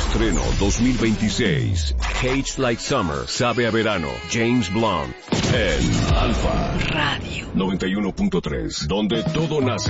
Estreno 2026. Cage Like Summer, sabe a verano. James Blunt. En Alfa Radio 91.3, donde todo nace.